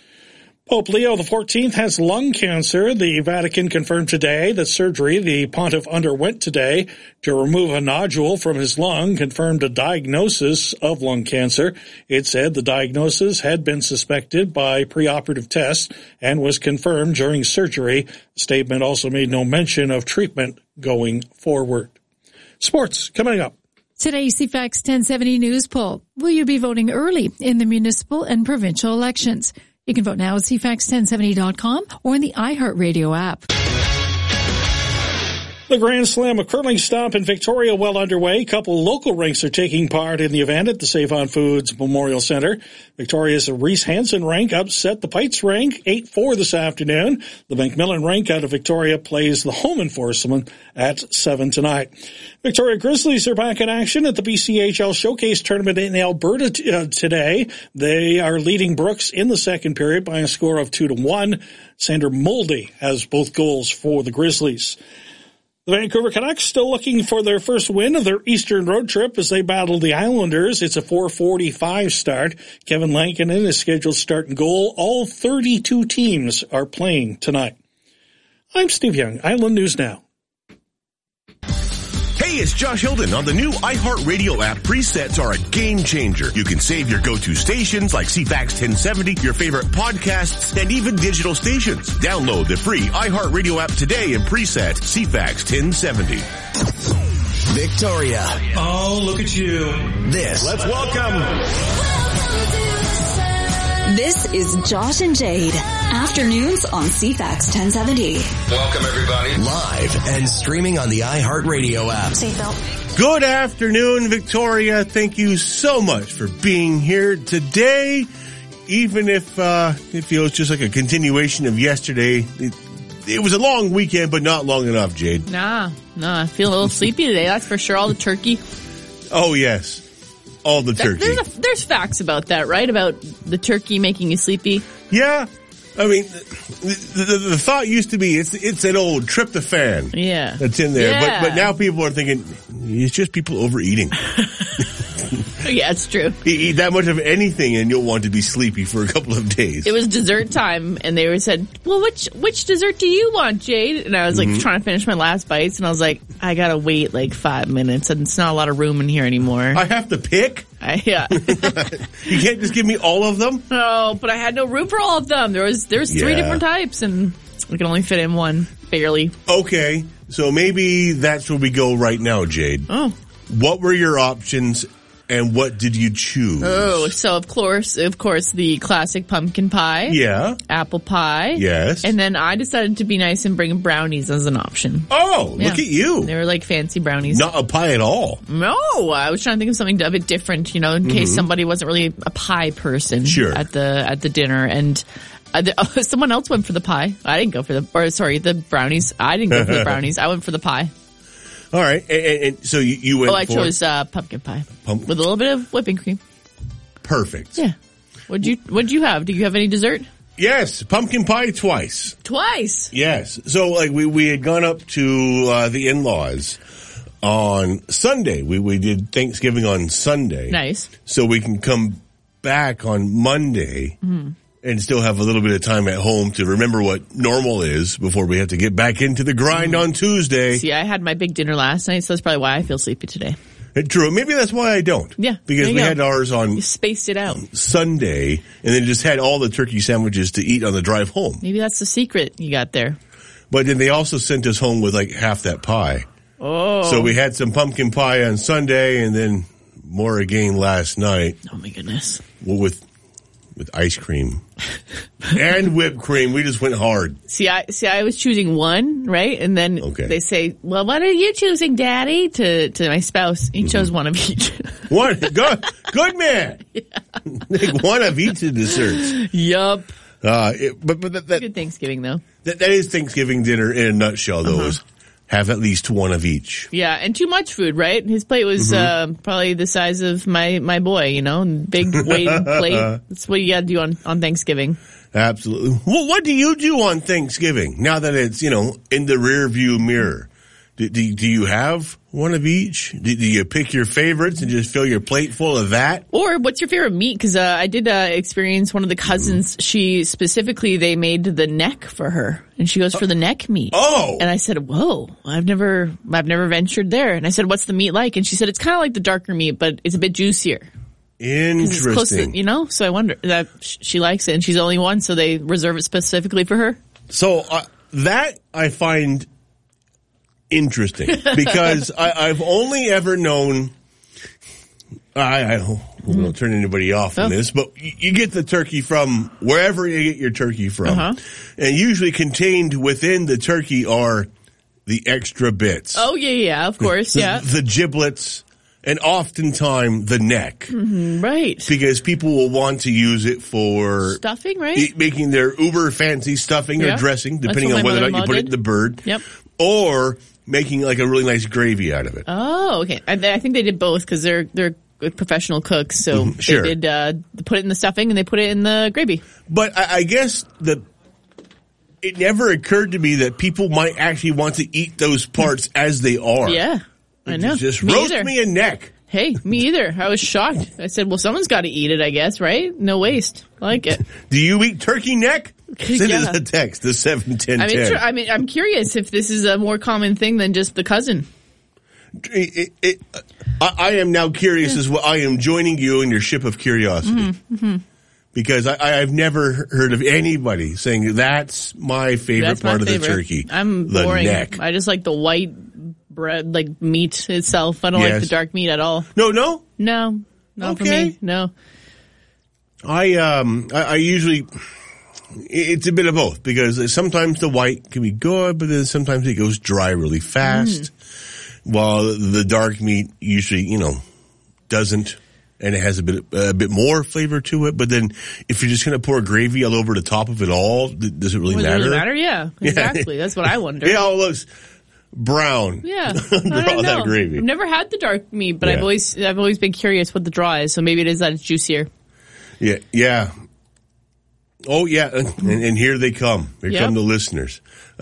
Pope Leo XIV has lung cancer. The Vatican confirmed today that surgery the pontiff underwent today to remove a nodule from his lung confirmed a diagnosis of lung cancer. It said the diagnosis had been suspected by preoperative tests and was confirmed during surgery. The statement also made no mention of treatment going forward. Sports coming up. Today's CFAX 1070 News Poll. Will you be voting early in the municipal and provincial elections? You can vote now at CFAX1070.com or in the iHeartRadio app. The Grand Slam of curling stomp in Victoria well underway. A couple local rinks are taking part in the event at the Save-On Foods Memorial Centre. Victoria's Reese Hansen rink upset the Pites rink 8-4 this afternoon. The Macmillan rink out of Victoria plays the home enforcement at 7 tonight. Victoria Grizzlies are back in action at the BCHL Showcase Tournament in Alberta today. They are leading Brooks in the second period by a score of 2-1. Sander Moldy has both goals for the Grizzlies. The Vancouver Canucks still looking for their first win of their Eastern road trip as they battle the Islanders. It's a 4:45 start. Kevin Lankinen is scheduled to start in goal. All 32 teams are playing tonight. I'm Steve Young, Island News Now. Hey, it's Josh Hilden. On the new iHeartRadio app, presets are a game changer. You can save your go-to stations like CFAX 1070, your favorite podcasts, and even digital stations. Download the free iHeartRadio app today and preset CFAX 1070. Victoria. Oh, look at you. Let's welcome. This is Josh and Jade. Afternoons on CFAX 1070. Welcome, everybody. Live and streaming on the iHeartRadio app. Seatbelt. Good afternoon, Victoria. Thank you so much for being here today. Even if it feels just like a continuation of yesterday, it was a long weekend, but not long enough, Jade. Nah, I feel a little sleepy today, that's for sure. All the turkey. Oh, yes. All the turkey. There's facts about that, right? About the turkey making you sleepy? Yeah. I mean, the thought used to be it's an old tryptophan. Yeah. That's in there. Yeah. But now people are thinking it's just people overeating. Yeah, it's true. Eat that much of anything and you'll want to be sleepy for a couple of days. It was dessert time and they said, well, which dessert do you want, Jade? And I was like trying to finish my last bites and I was like, I gotta wait like 5 minutes and it's not a lot of room in here anymore. I have to pick? Yeah. You can't just give me all of them? No, but I had no room for all of them. There's 3 different types and we can only fit in one, barely. Okay, so maybe that's where we go right now, Jade. Oh. What were your options And what did you choose? Oh, so of course, the classic pumpkin pie. Yeah. Apple pie. Yes. And then I decided to be nice and bring brownies as an option. Oh, look at you. They were like fancy brownies. Not a pie at all. No, I was trying to think of something a bit different, in case somebody wasn't really a pie person at the dinner. And someone else went for the pie. I didn't go for the brownies. I didn't go for the brownies. I went for the pie. All right, and so you went for... I chose pumpkin pie with a little bit of whipping cream. Perfect. Yeah. What'd you have? Do you have any dessert? Yes, pumpkin pie twice. Twice? Yes. So we had gone up to the in-laws on Sunday. We did Thanksgiving on Sunday. Nice. So we can come back on Monday and still have a little bit of time at home to remember what normal is before we have to get back into the grind on Tuesday. See, I had my big dinner last night, so that's probably why I feel sleepy today. True. Maybe that's why I don't. Yeah. Because we had ours on... You spaced it out. Sunday, and then just had all the turkey sandwiches to eat on the drive home. Maybe that's the secret you got there. But then they also sent us home with like half that pie. Oh. So we had some pumpkin pie on Sunday, and then more again last night. Oh my goodness. With ice cream and whipped cream. We just went hard. See, I was choosing one, right? And then they say, well, what are you choosing, Daddy? To my spouse. He chose one of each. One? Good man. Yeah. Like one of each of desserts. Yup. But good Thanksgiving, though. That is Thanksgiving dinner in a nutshell, though. Is have at least one of each. Yeah, and too much food, right? His plate was probably the size of my boy, big weighted plate. That's what you got to do on Thanksgiving. Absolutely. Well, what do you do on Thanksgiving now that it's, in the rear view mirror? Do you have one of each? Do you pick your favorites and just fill your plate full of that? Or what's your favorite meat? Because I did experience one of the cousins. They made the neck for her, and she goes for the neck meat. Oh! And I said, "Whoa, I've never ventured there." And I said, "What's the meat like?" And she said, "It's kind of like the darker meat, but it's a bit juicier." Interesting. It's close to, so I wonder that she likes it, and she's the only one, so they reserve it specifically for her. So that I find interesting because I've only ever known. I won't turn anybody off on this, but you get the turkey from wherever you get your turkey from, and usually contained within the turkey are the extra bits. Oh yeah, of course, yeah. The giblets. And oftentimes the neck. Right. Because people will want to use it for... stuffing, right? Making their uber fancy stuffing or dressing, depending on whether or not you put it in the bird. Yep. Or making like a really nice gravy out of it. Oh, okay. I think they did both because they're professional cooks. So they did put it in the stuffing and they put it in the gravy. But I guess it never occurred to me that people might actually want to eat those parts as they are. Yeah. I know. Just roast me a neck. Hey, me either. I was shocked. I said, well, someone's got to eat it, I guess, right? No waste. I like it. Do you eat turkey neck? Send us a text to 71010. I'm curious if this is a more common thing than just the cousin. I am now curious as well. I am joining you in your ship of curiosity. Because I've never heard of anybody saying that's my favorite part of the turkey. I'm the boring. Neck. I just like the white bread, like meat itself. I don't like the dark meat at all. No, not for me. No. I usually, it's a bit of both because sometimes the white can be good, but then sometimes it goes dry really fast. While the dark meat usually, doesn't. And it has a bit more flavor to it. But then if you're just going to pour gravy all over the top of it all, does it really matter? Does it really matter? Yeah, exactly. That's what I wonder. It all looks brown. Yeah. under all that gravy. I've never had the dark meat, but I've always been curious what the draw is. So maybe it is that it's juicier. Yeah. Oh, yeah. And here they come. Here come the listeners.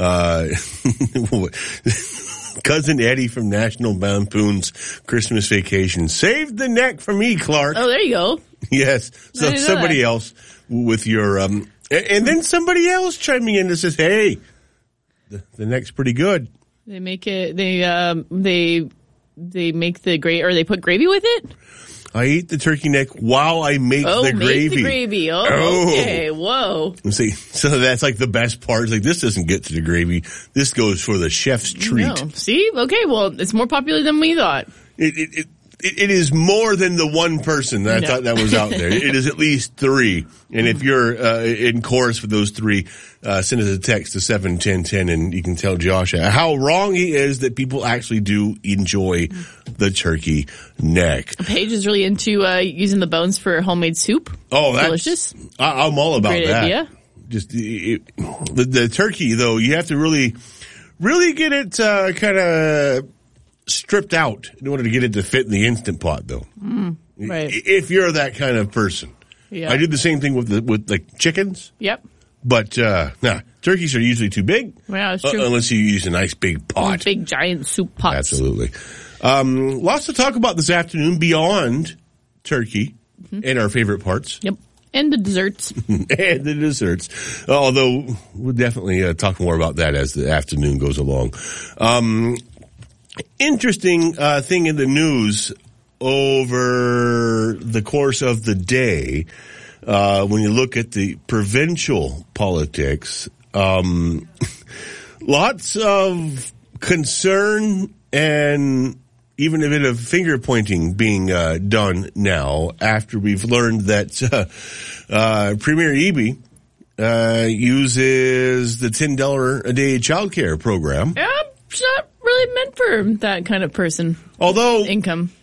Cousin Eddie from National Lampoon's Christmas Vacation. Saved the neck for me, Clark. Oh, there you go. Yes. So somebody else with your, and then somebody else chiming in and says, hey, the neck's pretty good. They make it, they make the gravy, or they put gravy with it? I eat the turkey neck while I make the gravy. Make the gravy. Oh, okay. Whoa. See, so that's like the best part. It's like, this doesn't get to the gravy. This goes for the chef's treat. No. See? Okay, well, it's more popular than we thought. it is more than the one person that I thought that was out there. It is at least 3. And if you're in chorus with those 3, send us a text to 71010 and you can tell Josh how wrong he is that people actually do enjoy the turkey neck. Paige is really into using the bones for homemade soup. Oh, that's delicious. I'm all about Great that. idea. Just the turkey, though, you have to really get it kind of stripped out in order to get it to fit in the Instant Pot, though. Right. If you're that kind of person. Yeah. I do the same thing with like chickens. Yep. But turkeys are usually too big. Yeah, that's true. Unless you use a nice big pot. Big giant soup pots. Absolutely. Lots to talk about this afternoon beyond turkey and our favorite parts. Yep. And the desserts. And the desserts. Although we'll definitely talk more about that as the afternoon goes along. Interesting thing in the news over the course of the day, when you look at the provincial politics, lots of concern and even a bit of finger pointing being done now after we've learned that Premier Eby uses the $10 a day childcare program. Yeah, it's not really meant for that kind of person. Although income.